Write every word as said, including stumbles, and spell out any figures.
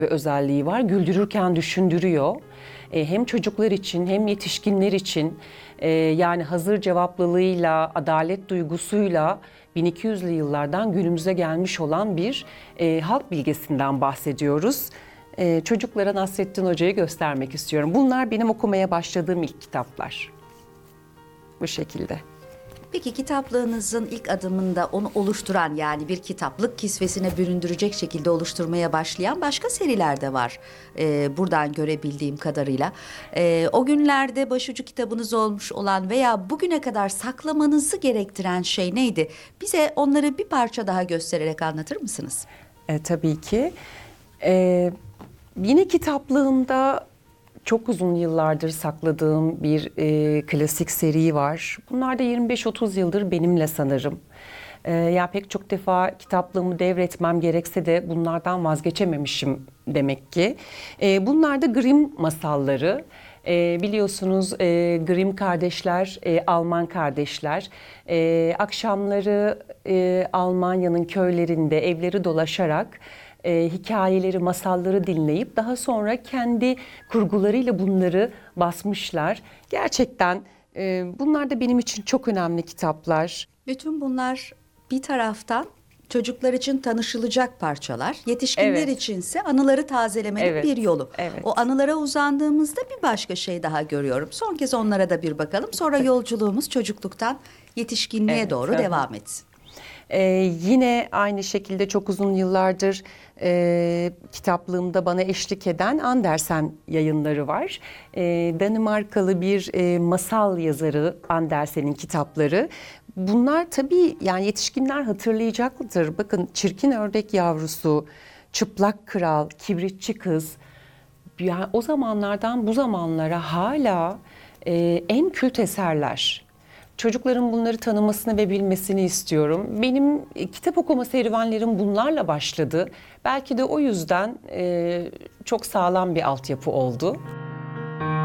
bir özelliği var. Güldürürken düşündürüyor. E, hem çocuklar için hem yetişkinler için e, yani hazır cevaplılığıyla, adalet duygusuyla bin iki yüzlü yıllardan günümüze gelmiş olan bir e, halk bilgesinden bahsediyoruz. E, çocuklara Nasrettin Hoca'yı göstermek istiyorum. Bunlar benim okumaya başladığım ilk kitaplar. Bu şekilde. Peki kitaplığınızın ilk adımında onu oluşturan, yani bir kitaplık kisvesine büründürecek şekilde oluşturmaya başlayan başka seriler de var. Ee, buradan görebildiğim kadarıyla. Ee, o günlerde başucu kitabınız olmuş olan veya bugüne kadar saklamanızı gerektiren şey neydi? Bize onları bir parça daha göstererek anlatır mısınız? E, tabii ki. E, yine kitaplığımda çok uzun yıllardır sakladığım bir e, klasik seri var. Bunlar da yirmi beş otuz yıldır benimle sanırım. E, ya pek çok defa kitaplığımı devretmem gerekse de bunlardan vazgeçememişim demek ki. E, bunlar da Grimm masalları. E, biliyorsunuz e, Grimm kardeşler, e, Alman kardeşler. E, akşamları e, Almanya'nın köylerinde evleri dolaşarak E, hikayeleri, masalları dinleyip daha sonra kendi kurgularıyla bunları basmışlar. Gerçekten e, bunlar da benim için çok önemli kitaplar. Bütün bunlar bir taraftan çocuklar için tanışılacak parçalar, yetişkinler Evet. içinse anıları tazelemenin Evet, bir yolu. evet. O anılara uzandığımızda bir başka şey daha görüyorum. Son kez onlara da bir bakalım. Sonra yolculuğumuz çocukluktan yetişkinliğe Evet, doğru hı hı. devam etsin. Ee, yine aynı şekilde çok uzun yıllardır e, kitaplığımda bana eşlik eden Andersen yayınları var. E, Danimarkalı bir e, masal yazarı Andersen'in kitapları. Bunlar tabii yani yetişkinler hatırlayacaktır. Bakın Çirkin Ördek Yavrusu, Çıplak Kral, Kibritçi Kız. Yani o zamanlardan bu zamanlara hala e, en kült eserler. Çocukların bunları tanımasını ve bilmesini istiyorum. Benim e, kitap okuma serüvenlerim bunlarla başladı. Belki de o yüzden e, çok sağlam bir altyapı oldu.